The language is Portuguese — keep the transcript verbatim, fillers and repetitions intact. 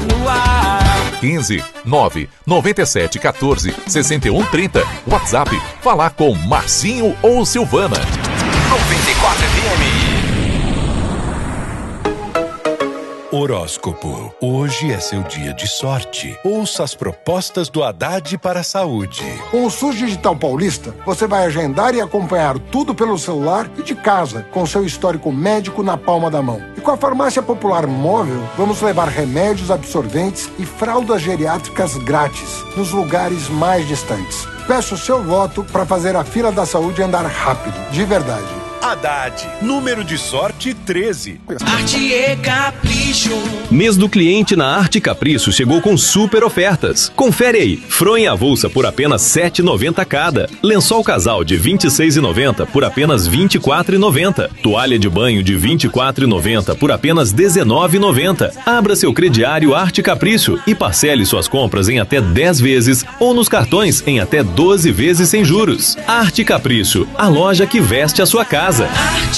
no ar. quinze, nove, noventa e sete, quatorze, sessenta e um, trinta. WhatsApp, falar com Marcinho ou Silvana. noventa e quatro F M. Horóscopo. Hoje é seu dia de sorte. Ouça as propostas do Haddad para a saúde. Com o SUS Digital Paulista, você vai agendar e acompanhar tudo pelo celular e de casa, com seu histórico médico na palma da mão. E com a Farmácia Popular Móvel, vamos levar remédios, absorventes e fraldas geriátricas grátis nos lugares mais distantes. Peço o seu voto para fazer a fila da saúde andar rápido, de verdade. Haddad, número de sorte treze. Arte e Capricho. Mês do cliente na Arte Capricho chegou com super ofertas. Confere aí. Fronha avulsa por apenas sete reais e noventa centavos cada. Lençol casal de vinte e seis reais e noventa centavos por apenas vinte e quatro reais e noventa centavos. Toalha de banho de vinte e quatro reais e noventa centavos por apenas dezenove reais e noventa centavos. Abra seu crediário Arte Capricho e parcele suas compras em até dez vezes ou nos cartões em até doze vezes sem juros. Arte Capricho, a loja que veste a sua casa.